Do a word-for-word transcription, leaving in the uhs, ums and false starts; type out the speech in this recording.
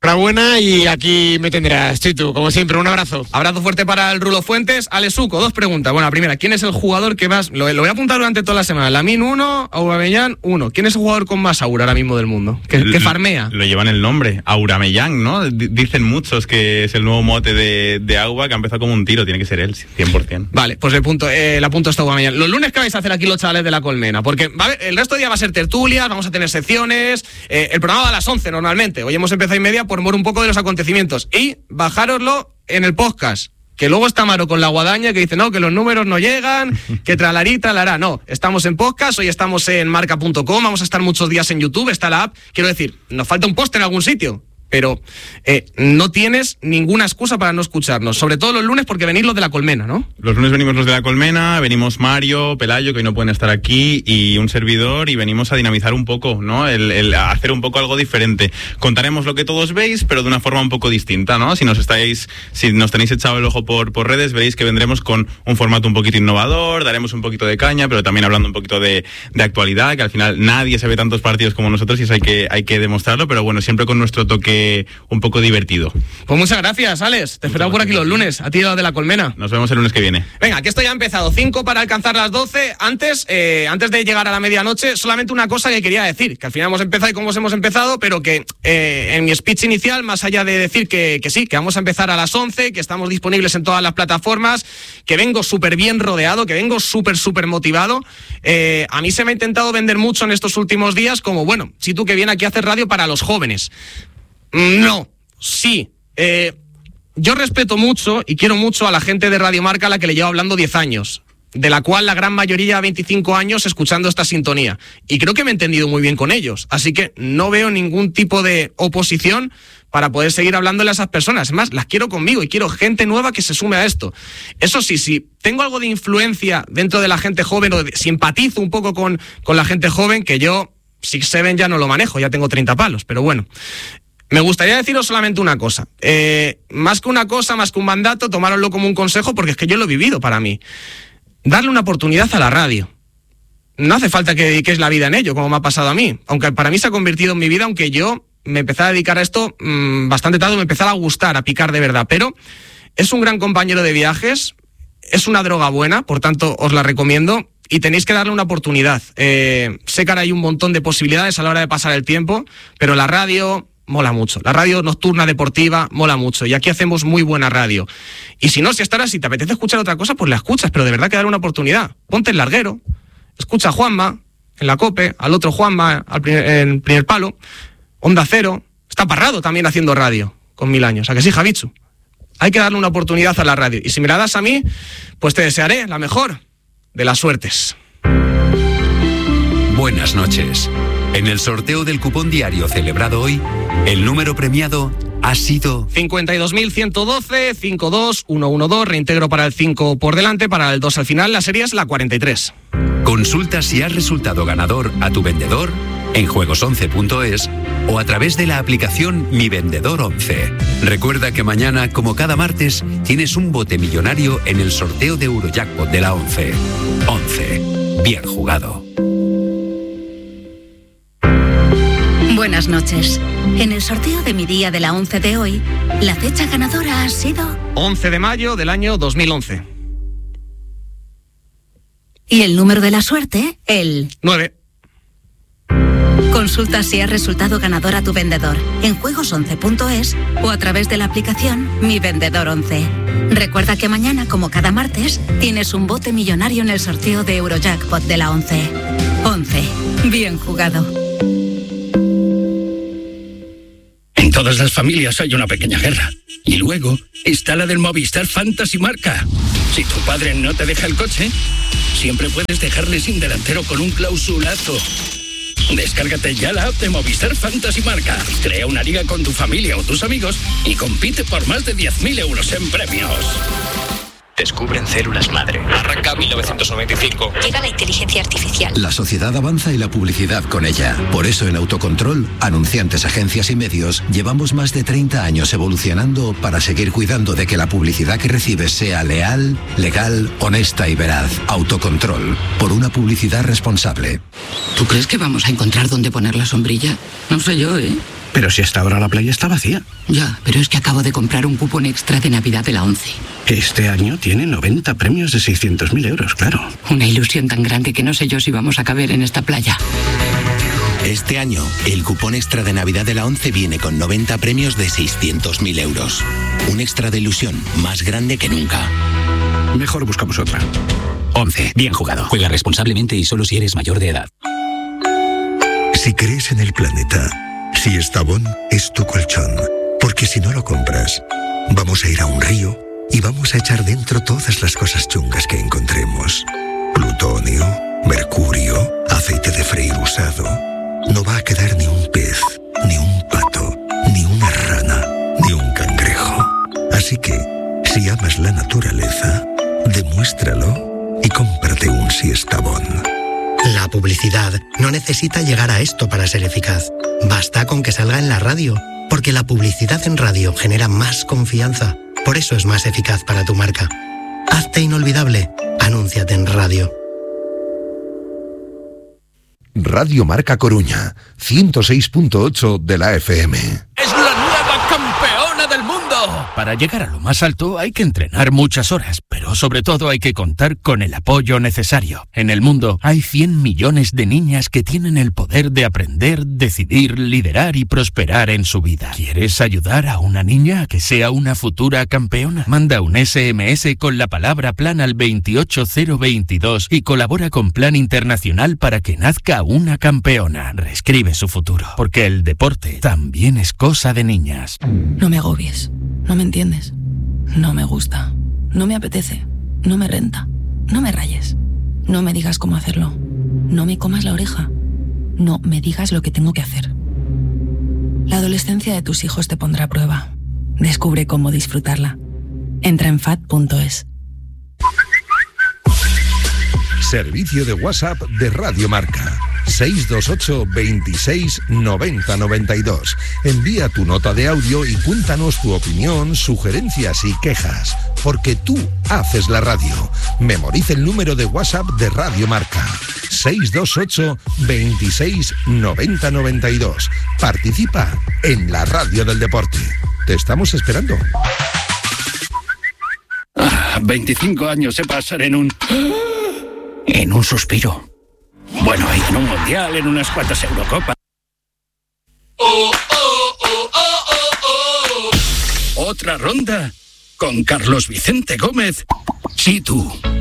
Enhorabuena y aquí me tendrás, Chitu, como siempre, un abrazo. Abrazo fuerte para el Rulo Fuentes. Alesuco, dos preguntas. Bueno, la primera, ¿quién es el jugador que más... Lo, lo voy a apuntar durante toda la semana. Lamine uno, Aubameyang uno. ¿Quién es el jugador con más aura ahora mismo del mundo? Que, que farmea. Lo llevan el nombre, Aubameyang, ¿no? D- dicen muchos que es el nuevo mote de, de Auba, que ha empezado como un tiro. Tiene que ser él, cien por ciento. Vale, pues el punto, eh, el apunto está Aubameyang. Los lunes, ¿qué vais a hacer aquí los chavales de La Colmena? Porque va a ver, el resto del día va a ser tertulias, vamos a tener secciones. Eh, el programa va a las once normalmente. Hoy hemos empezado y media por mor un poco de los acontecimientos. Y bajároslo en el podcast. Que luego está Maro con la guadaña que dice, no, que los números no llegan, que tralarí, tralará. No, estamos en podcast, hoy estamos en marca punto com, vamos a estar muchos días en YouTube, está la app. Quiero decir, nos falta un post en algún sitio, pero eh, no tienes ninguna excusa para no escucharnos, sobre todo los lunes porque venís los de La Colmena, ¿no? Los lunes venimos los de La Colmena, venimos Mario, Pelayo, que hoy no pueden estar aquí, y un servidor, y venimos a dinamizar un poco, ¿no? El, el a hacer un poco algo diferente. Contaremos lo que todos veis, pero de una forma un poco distinta, ¿no? Si nos estáis, si nos tenéis echado el ojo por, por redes, veréis que vendremos con un formato un poquito innovador, daremos un poquito de caña, pero también hablando un poquito de, de actualidad, que al final nadie se ve tantos partidos como nosotros y eso hay que, hay que demostrarlo, pero bueno, siempre con nuestro toque un poco divertido. Pues muchas gracias, Alex. Te esperamos por aquí los lunes, a ti de La Colmena. Nos vemos el lunes que viene. Venga, que esto ya ha empezado. Cinco para alcanzar las doce. Antes, eh, antes de llegar a la medianoche, solamente una cosa que quería decir, que al final hemos empezado y cómo hemos empezado, pero que eh, en mi speech inicial, más allá de decir que, que sí, que vamos a empezar a las once, que estamos disponibles en todas las plataformas, que vengo súper bien rodeado, que vengo súper, súper motivado, eh, a mí se me ha intentado vender mucho en estos últimos días como, bueno, si tú que viene aquí a hacer radio para los jóvenes. No, sí. Eh, yo respeto mucho y quiero mucho a la gente de Radio Marca a la que le llevo hablando diez años, de la cual la gran mayoría veinticinco años escuchando esta sintonía. Y creo que me he entendido muy bien con ellos. Así que no veo ningún tipo de oposición para poder seguir hablándole a esas personas. Es más, las quiero conmigo y quiero gente nueva que se sume a esto. Eso sí, si tengo algo de influencia dentro de la gente joven o de, simpatizo un poco con, con la gente joven, que yo Six Seven ya no lo manejo, ya tengo treinta palos, pero bueno. Me gustaría deciros solamente una cosa. Eh, más que una cosa, más que un mandato, tomároslo como un consejo, porque es que yo lo he vivido para mí. Darle una oportunidad a la radio. No hace falta que dediquéis la vida en ello, como me ha pasado a mí. Aunque para mí se ha convertido en mi vida, aunque yo me empecé a dedicar a esto mmm, bastante tarde, me empecé a gustar, a picar de verdad. Pero es un gran compañero de viajes, es una droga buena, por tanto os la recomiendo. Y tenéis que darle una oportunidad. Eh, sé que ahora hay un montón de posibilidades a la hora de pasar el tiempo, pero la radio mola mucho. La radio nocturna deportiva mola mucho. Y aquí hacemos muy buena radio. Y si no, si estarás, si te apetece escuchar otra cosa, pues la escuchas, pero de verdad que darle una oportunidad. Ponte el larguero, escucha a Juanma en la COPE, al otro Juanma al primer, en primer palo, Onda Cero. Está Parrado también haciendo radio con mil años. ¿A que sí, Javichu? Hay que darle una oportunidad a la radio. Y si me la das a mí, pues te desearé la mejor de las suertes. Buenas noches. En el sorteo del cupón diario celebrado hoy, el número premiado ha sido cincuenta y dos mil ciento doce, cincuenta y dos mil ciento doce, reintegro para el cinco por delante, para el dos al final, la serie es la cuarenta y tres. Consulta si has resultado ganador a tu vendedor en juegos once punto es o a través de la aplicación Mi Vendedor once. Recuerda que mañana, como cada martes, tienes un bote millonario en el sorteo de Eurojackpot de la once. once. Bien jugado. Buenas noches. En el sorteo de mi día de la once de hoy, la fecha ganadora ha sido once de mayo del año dos mil once. Y el número de la suerte, el nueve. Consulta si has resultado ganador a tu vendedor en juegos once punto es o a través de la aplicación Mi Vendedor once. Recuerda que mañana, como cada martes, tienes un bote millonario en el sorteo de Eurojackpot de la once. once. Bien jugado. En todas las familias hay una pequeña guerra. Y luego está la del Movistar Fantasy Marca. Si tu padre no te deja el coche, siempre puedes dejarle sin delantero con un clausulazo. Descárgate ya la app de Movistar Fantasy Marca. Crea una liga con tu familia o tus amigos y compite por más de diez mil euros en premios. Descubren células madre. Arranca mil novecientos noventa y cinco. Llega la inteligencia artificial. La sociedad avanza y la publicidad con ella. Por eso en Autocontrol, anunciantes, agencias y medios, llevamos más de treinta años evolucionando para seguir cuidando de que la publicidad que recibes sea leal, legal, honesta y veraz. Autocontrol, por una publicidad responsable. ¿Tú crees que vamos a encontrar dónde poner la sombrilla? No sé yo, ¿eh? Pero si hasta ahora la playa está vacía. Ya, pero es que acabo de comprar un cupón extra de Navidad de la ONCE. Este año tiene noventa premios de seiscientos mil euros, claro. Una ilusión tan grande que no sé yo si vamos a caber en esta playa. Este año, el cupón extra de Navidad de la ONCE viene con noventa premios de seiscientos mil euros. Un extra de ilusión más grande que nunca. Mejor buscamos otra. ONCE. Bien jugado. Juega responsablemente y solo si eres mayor de edad. Si crees en el planeta, si Estavón es tu colchón. Porque si no lo compras, vamos a ir a un río y vamos a echar dentro todas las cosas chungas que encontremos. Plutonio, mercurio, aceite de freír usado. No va a quedar ni un pez, ni un pato, ni una rana, ni un cangrejo. Así que, si amas la naturaleza, demuéstralo y cómprate un Siestabón. La publicidad no necesita llegar a esto para ser eficaz. Basta con que salga en la radio, porque la publicidad en radio genera más confianza. Por eso es más eficaz para tu marca. Hazte inolvidable. Anúnciate en radio. Radio Marca Coruña, ciento seis punto ocho de la F M. ¡Es la nueva campeona del mundo! Para llegar a lo más alto hay que entrenar muchas horas, pero sobre todo hay que contar con el apoyo necesario. En el mundo hay cien millones de niñas que tienen el poder de aprender, decidir, liderar y prosperar en su vida. ¿Quieres ayudar a una niña a que sea una futura campeona? Manda un ese eme ese con la palabra plan al veintiocho cero veintidós y colabora con Plan Internacional para que nazca una campeona. Reescribe su futuro, porque el deporte también es cosa de niñas. No me agobies. No me entiendes. No me gusta. No me apetece. No me renta. No me rayes. No me digas cómo hacerlo. No me comas la oreja. No me digas lo que tengo que hacer. La adolescencia de tus hijos te pondrá a prueba. Descubre cómo disfrutarla. Entra en fat punto es. Servicio de WhatsApp de Radio Marca. seis dos ocho, veintiséis, noventa, noventa y dos. Envía tu nota de audio y cuéntanos tu opinión, sugerencias y quejas. Porque tú haces la radio. Memoriza el número de WhatsApp de Radio Marca. seis dos ocho, veintiséis, noventa, noventa y dos. Participa en la radio del deporte. Te estamos esperando. Ah, veinticinco años se pasan en un... en un suspiro. Bueno, en un mundial, en unas cuantas Eurocopas. Oh, oh, oh, oh, oh, oh. Otra ronda con Carlos Vicente Gómez. Sí, tú.